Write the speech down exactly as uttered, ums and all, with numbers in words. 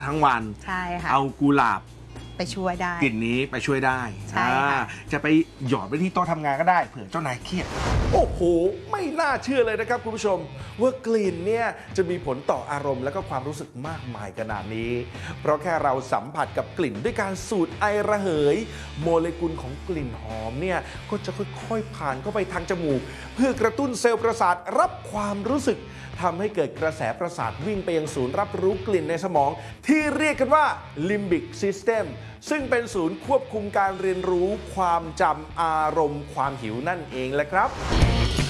ทั้งวันใช่ค่ะเอากุหลาบไปช่วยได้กลิ่นนี้ไปช่วยได้ใช่ค่ะจะไปหยอดไว้ที่โต๊ะทำงานก็ได้เผื่อเจ้านายเครียดโอ้โหไม่น่าเชื่อเลยนะครับคุณผู้ชมว่ากลิ่นเนี่ยจะมีผลต่ออารมณ์และก็ความรู้สึกมากมายขนาดนี้เพราะแค่เราสัมผัสกับกลิ่นด้วยการสูดไอระเหยโมเลกุลของกลิ่นหอมเนี่ยก็จะค่อยๆผ่านเข้าไปทางจมูกเพื่อกระตุ้นเซลล์ประสาทรับความรู้สึกทำให้เกิดกระแสประสาทวิ่งไปยังศูนย์รับรู้กลิ่นในสมองที่เรียกกันว่า Limbic System ซึ่งเป็นศูนย์ควบคุมการเรียนรู้ความจำอารมณ์ความหิวนั่นเองแหละครับ